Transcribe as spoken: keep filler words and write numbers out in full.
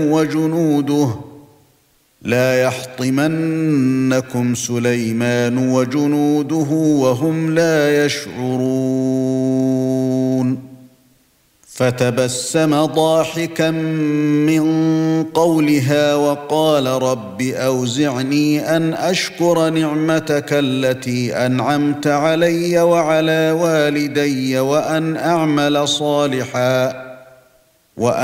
وجنوده لا يحطمنكم سليمان وجنوده وهم لا يشعرون فتبسم ضاحكا من قولها وقال رب أوزعني أن أشكر نعمتك التي أنعمت علي وعلى والدي وأن أعمل صالحا وأن